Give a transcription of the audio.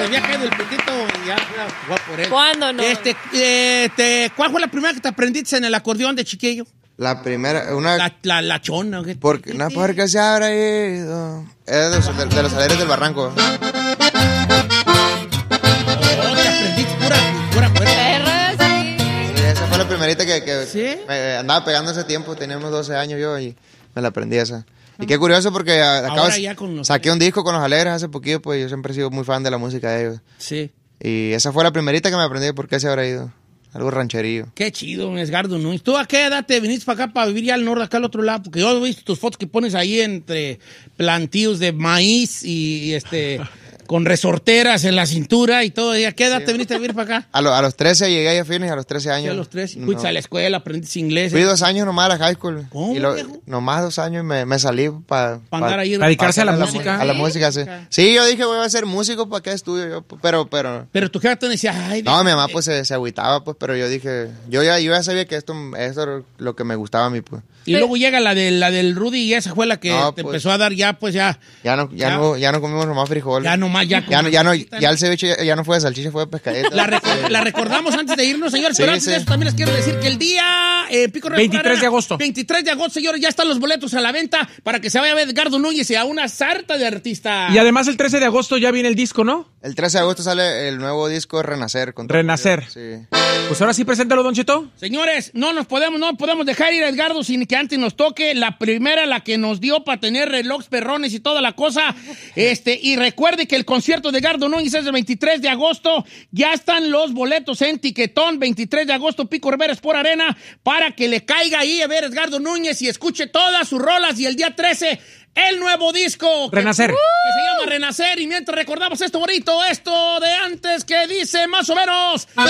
había caído el pitito y ya voy por él. ¿Cuándo no? ¿Cuál fue la primera que te aprendiste en el acordeón de chiquillo? La primera, La chona. Porque se habrá ido. Es de los Aleres del Barranco. Te aprendiste pura Perra, sí. Sí, esa fue la primerita que ¿Sí? me andaba pegando ese tiempo. Teníamos 12 años yo y me la aprendí esa. Y qué curioso porque saqué un disco con los Aleres hace poquito, pues yo siempre he sido muy fan de la música de ellos. Sí. Y esa fue la primerita que me aprendí. ¿Por qué se habrá ido? Algo rancherillo. Qué chido, Edgardo Núñez. ¿Tú a qué edad te viniste para acá, para vivir ya al norte, acá al otro lado? Porque yo he visto tus fotos que pones ahí entre plantíos de maíz y con resorteras en la cintura y todo. ¿Y a qué edad te viniste a vivir para acá? A los 13 llegué a Phoenix, a los 13 años. Sí, a los 13. Fuiste a la escuela, aprendiste inglés. Fui 2 años nomás a la high school. ¿Cómo, viejo? Nomás 2 años y me salí para dedicarse a la música. A la música, sí. Sí, yo dije, voy a ser músico, ¿para qué estudio yo? Pero Pero tu jefa te decía, ay... No, mi mamá pues se agüitaba, pues, pero yo dije... Yo ya sabía que esto era lo que me gustaba a mí, pues. Y luego llega la del Rudy y esa fue la que te empezó a dar ya no comimos nomás frijoles. Ya el ceviche ya no fue de salchicha, fue de pescadito. La recordamos antes de irnos, señores, pero antes de eso también les quiero decir que el día Pico 23 de agosto. 23 de agosto, señores, ya están los boletos a la venta para que se vaya a ver Edgardo Núñez y a una sarta de artistas. Y además el 13 de agosto ya viene el disco, ¿no? El 13 de agosto sale el nuevo disco Renacer. Renacer. Sí. Pues ahora sí, preséntalo, Don Cheto. Señores, no podemos dejar ir a Edgardo sin que antes nos toque la primera, la que nos dio para tener relojes perrones y toda la cosa. Y recuerde que el concierto de Edgardo Núñez es el 23 de agosto. Ya están los boletos en Tiquetón. 23 de agosto, Pico Rivera Sport Arena, para que le caiga ahí a ver a Edgardo Núñez y escuche todas sus rolas. Y el día 13, el nuevo disco. Renacer. Que se llama Renacer. Y mientras recordamos esto bonito, esto de antes que dice más o menos...